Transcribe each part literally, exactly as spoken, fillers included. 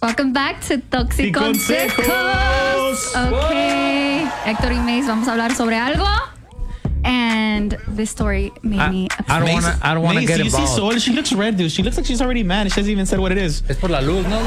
Welcome back to Toxiconsejos. Okay. Héctor y Mace, vamos a hablar sobre algo. And this story made I, me upset. I don't want to. I don't want to get you involved. see Sol? She looks red, dude. She looks like she's already mad. She hasn't even said what it is. Es por la luz, no?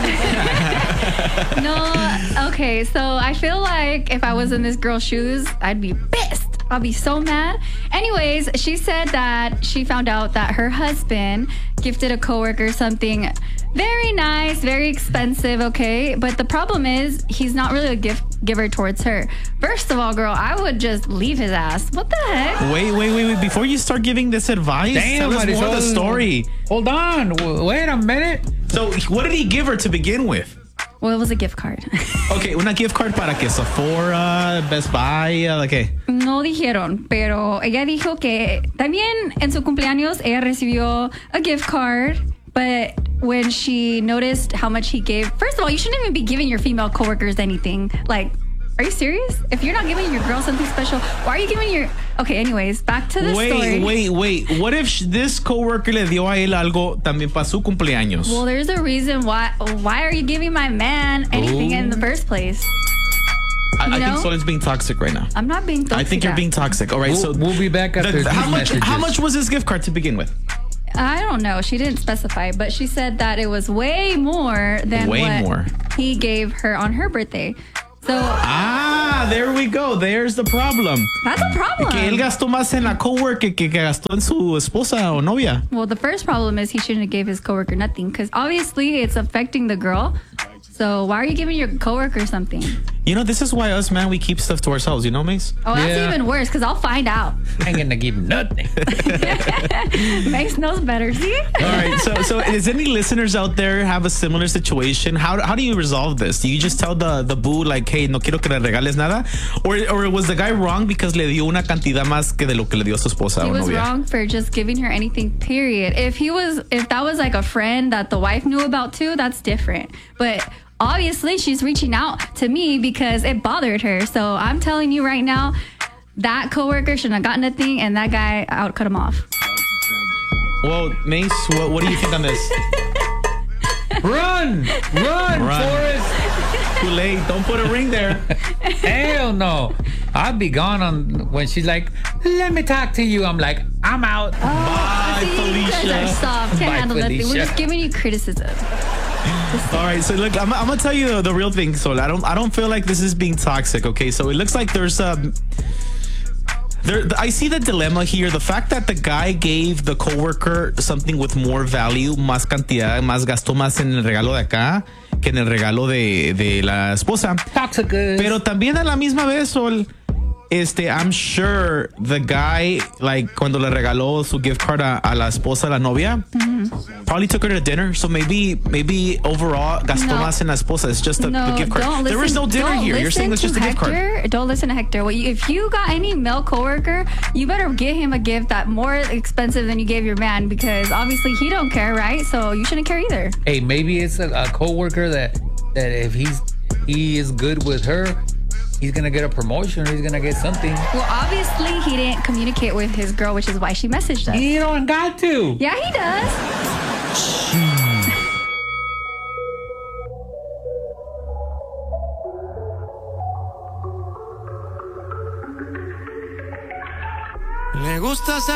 No, okay. So I feel like if I was in this girl's shoes, I'd be pissed. I'll be so mad. Anyways, she said that she found out that her husband gifted a coworker something very nice, very expensive, okay? But the problem is he's not really a gift giver towards her. First of all, girl, I would just leave his ass. What the heck? Wait, wait, wait, wait. Before you start giving this advice, Damn, tell us more of the Marisol. story. Hold on. W- Wait a minute. So, what did he give her to begin with? Well, it was a gift card. Okay, una gift card para que Sephora, Best Buy, uh, like, okay. No dijeron, pero ella dijo que también en su cumpleaños ella recibió a gift card, but when she noticed how much he gave, first of all, you shouldn't even be giving your female coworkers anything. Like, are you serious? If you're not giving your girl something special, why are you giving your... Okay, anyways, back to the wait, story. Wait, wait, wait. What if sh- this coworker le dio a él algo también para su cumpleaños? Well, there's a reason why. Why are you giving my man anything Ooh. in the first place? I, I you think know? Sol is being toxic right now. I'm not being toxic. I think you're being toxic. All right, We'll, so we'll be back after the- these how much? messages. How much was this gift card to begin with? I don't know. She didn't specify, but she said that it was way more than Way what more. he gave her on her birthday. So Ah, there we go. There's the problem. that's a problem. Que él gastó más en la coworker que, que gastó en su esposa o novia. Well, the first problem is he shouldn't have gave his coworker nothing because obviously it's affecting the girl. So why are you giving your coworker something? You know, this is why us, man, we keep stuff to ourselves. You know, Mace? Oh, that's Yeah. even worse because I'll find out. I ain't gonna give nothing. Mace knows better. See? All right. So, so is any listeners out there have a similar situation? How how do you resolve this? Do you just tell the the boo like, hey, no quiero que le regales nada, or or was the guy wrong because le dio una cantidad más que de lo que le dio su esposa He o was novia? wrong for just giving her anything, period. If he was, if that was like a friend that the wife knew about too, that's different. But obviously she's reaching out to me because it bothered her. So I'm telling you right now, that coworker shouldn't have got nothing and that guy, I would cut him off. Well, Mace, what, what do you think on this? Run! Run, Run. Forrest! Too late. Don't put a ring there. Hell no. I'd be gone on when she's like, let me talk to you. I'm like, I'm out. Bye, See, you guys Felicia. are soft. Can't Bye, handle nothing. We're Felicia. just giving you criticism. All right, so look, I'm, I'm gonna tell you the, the real thing. So I don't, I don't feel like this is being toxic. Okay, so it looks like there's um, there. I see the dilemma here. The fact that the guy gave the coworker something with more value, más cantidad, más gastó más en el regalo de acá que en el regalo de, de la esposa. Toxic. Pero también a la misma vez, Sol, este, I'm sure the guy, like, cuando le regaló su gift card a, a la esposa, la novia, probably took her to dinner. So maybe, maybe overall, gastó No. más en la esposa. It's just the, No, the gift card. don't listen. There is no dinner don't here. You're saying it's listen just a to gift card. Hector. Don't listen to Hector. Well, you, if you got any male coworker, you better get him a gift that more expensive than you gave your man because obviously he don't care, right? So you shouldn't care either. Hey, maybe it's a, a coworker that that if he's he is good with her, he's gonna get a promotion. He's gonna get something. Well, obviously he didn't communicate with his girl, which is why she messaged us. You don't got to. Yeah, he does. Le gusta